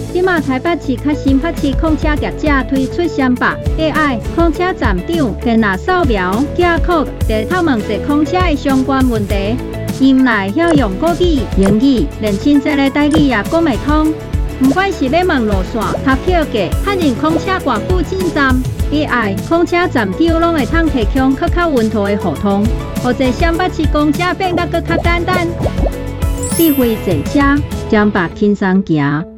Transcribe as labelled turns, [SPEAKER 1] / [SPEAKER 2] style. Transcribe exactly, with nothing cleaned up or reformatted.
[SPEAKER 1] 即马台北市较新北市控车业者推出三百 A I 控车站长，电脑扫描、Q R code， 地透问一控车的相关问题。因来晓用国语、英语，连亲戚的台语也讲袂通。不管是要问路线、搭票价、确认控车挂附近站 ，A I 控车站长拢会通提供更较稳妥的互通，或者新北市公车变得更较简单。智慧坐车，将把轻松行。